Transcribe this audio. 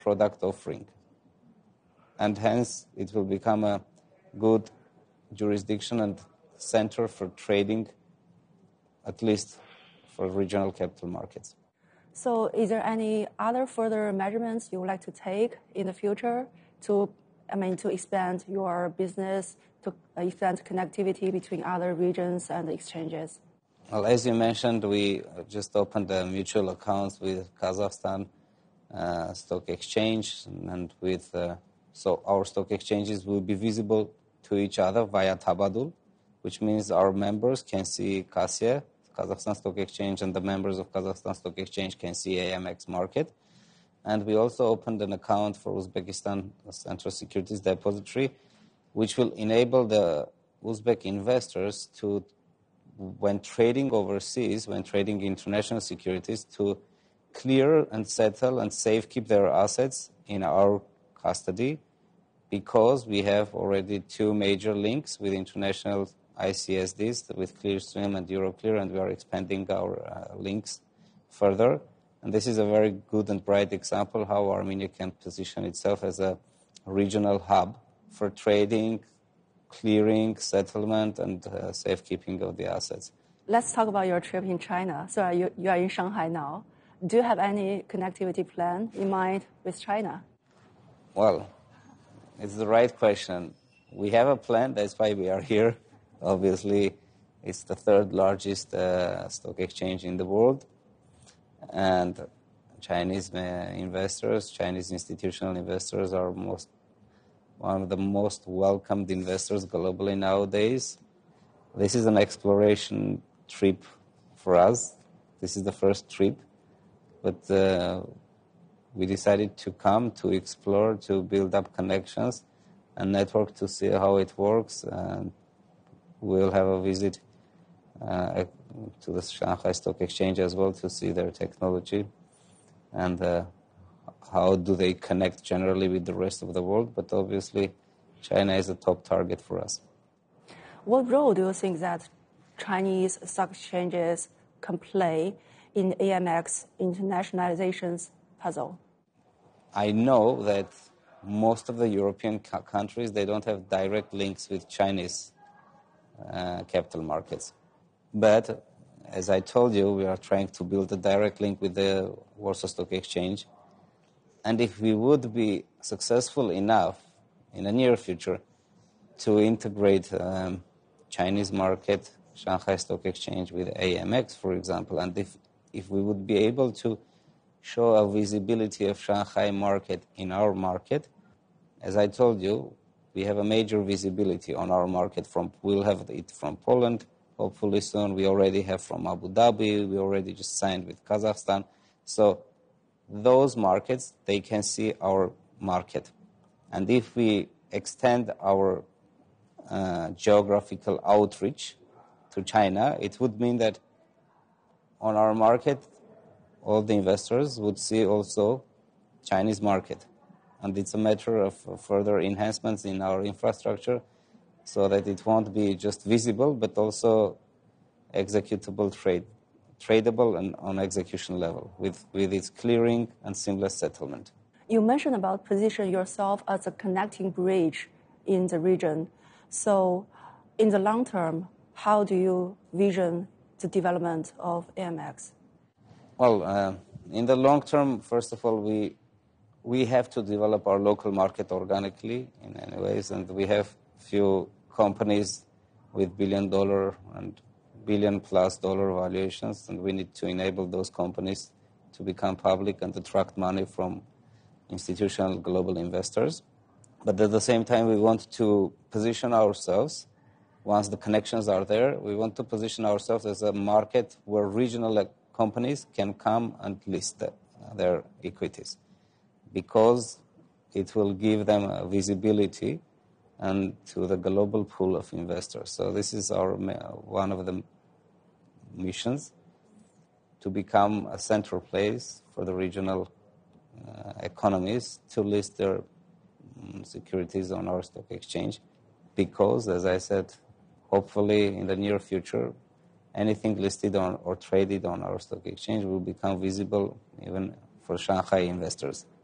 product offering. And hence, it will become a good jurisdiction and center for trading, at least for regional capital markets. So is there any other further measurements you would like to take in the future to expand your business, to expand connectivity between other regions and exchanges? Well, as you mentioned, we just opened a mutual account with Kazakhstan Stock Exchange, and so our stock exchanges will be visible to each other via Tabadul, which means our members can see KASIA, Kazakhstan Stock Exchange, and the members of Kazakhstan Stock Exchange can see AMX market. And we also opened an account for Uzbekistan Central Securities Depository, which will enable the Uzbek investors to, when trading overseas, when trading international securities, to clear and settle and safekeep their assets in our custody, because we have already two major links with international ICSDs, with Clearstream and Euroclear, and we are expanding our links further. And this is a very good and bright example how Armenia can position itself as a regional hub for trading, clearing, settlement, and safekeeping of the assets. Let's talk about your trip in China. So you are in Shanghai now. Do you have any connectivity plan in mind with China? Well, it's the right question. We have a plan. That's why we are here. Obviously, it's the third largest stock exchange in the world. And Chinese investors, Chinese institutional investors are one of the most welcomed investors globally nowadays. This is an exploration trip for us. This is the first trip. But we decided to come to explore, to build up connections and network to see how it works. And we'll have a visit to the Shanghai Stock Exchange as well to see their technology and how do they connect generally with the rest of the world. But obviously, China is a top target for us. What role do you think that Chinese stock exchanges can play in AMX internationalization's puzzle? I know that most of the European countries, they don't have direct links with Chinese capital markets. But as I told you, we are trying to build a direct link with the Warsaw Stock Exchange. And if we would be successful enough in the near future to integrate Chinese market, Shanghai Stock Exchange with AMX, for example, and if we would be able to show a visibility of Shanghai market in our market, as I told you, we have a major visibility on our market. We'll have it from Poland, hopefully soon. We already have from Abu Dhabi. We already just signed with Kazakhstan. So those markets, they can see our market. And if we extend our geographical outreach to China, it would mean that on our market, all the investors would see also Chinese market. And it's a matter of further enhancements in our infrastructure so that it won't be just visible, but also executable tradable and on execution level with its clearing and seamless settlement. You mentioned about position yourself as a connecting bridge in the region. So in the long term, how do you vision the development of AMX? Well, in the long term, first of all, we have to develop our local market organically in many ways, and we have few companies with $1 billion and $1 billion+ valuations, and we need to enable those companies to become public and attract money from institutional global investors. But at the same time, we want to position ourselves, once the connections are there, we want to position ourselves as a market where regional companies can come and list their equities, because it will give them a visibility and to the global pool of investors. So this is our one of the missions, to become a central place for the regional economies to list their securities on our stock exchange, because, as I said, hopefully in the near future, anything listed on or traded on our stock exchange will become visible even for Shanghai investors.